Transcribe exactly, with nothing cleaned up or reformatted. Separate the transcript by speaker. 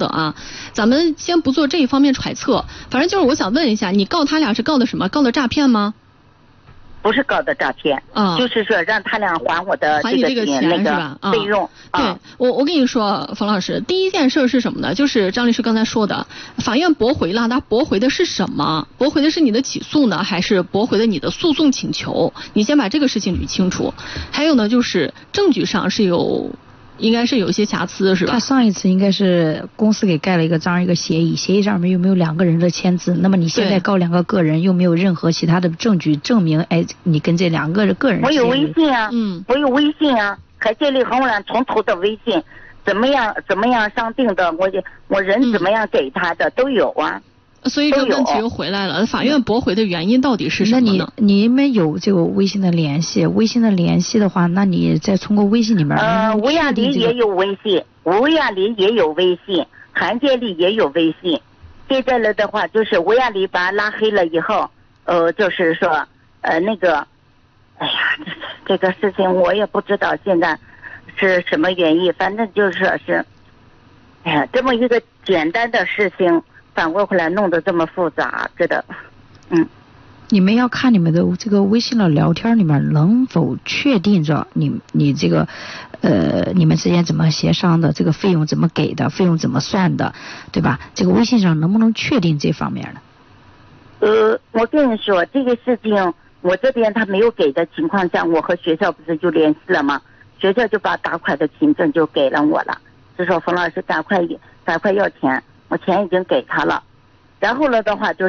Speaker 1: 啊，咱们先不做这一方面揣测，反正就是我想问一下，你告他俩是告的什么？告的诈骗吗？
Speaker 2: 不是告的诈骗，
Speaker 1: 啊，
Speaker 2: 就是说让他俩还我的
Speaker 1: 还你这个钱
Speaker 2: 那
Speaker 1: 是吧？
Speaker 2: 个费用。
Speaker 1: 啊、对，我我跟你说，冯老师，第一件事是什么呢？就是张律师刚才说的，法院驳回了，他驳回的是什么？驳回的是你的起诉呢，还是驳回的你的诉讼请求？你先把这个事情捋清楚。还有呢，就是证据上是有。应该是有一些瑕疵，是吧？
Speaker 3: 他上一次应该是公司给盖了一个章，一个协议，协议上面又没有两个人的签字。那么你现在告两个个人，又没有任何其他的证据证明，哎，你跟这两个个人。
Speaker 2: 我有微信啊，
Speaker 1: 嗯，
Speaker 2: 我有微信啊，还建立和我俩从头的微信，怎么样怎么样商定的，我我人怎么样给他的、嗯、都有啊。
Speaker 1: 所以这个问题又回来了，法院驳回的原因到底是什么呢？
Speaker 3: 那你你们有这个微信的联系，微信的联系的话，那你再通过微信里面。
Speaker 2: 呃，吴亚林也有微信，吴亚林也有微信，韩建立也有微信。现在了的话，就是吴亚林把他拉黑了以后，呃，就是说，呃，那个，哎呀，这个事情我也不知道现在是什么原因，反正就是说是，哎呀，这么一个简单的事情。反过回来弄得这么复杂，真的，嗯，
Speaker 3: 你们要看你们的这个微信的聊天里面能否确定着你你这个，呃，你们之间怎么协商的，这个费用怎么给的，费用怎么算的，对吧？这个微信上能不能确定这方面的？
Speaker 2: 呃，我跟你说，这个事情我这边他没有给的情况下，我和学校不是就联系了吗？学校就把打款的凭证就给了我了，就说冯老师赶快赶快要钱。我钱已经给他了，然后了的话就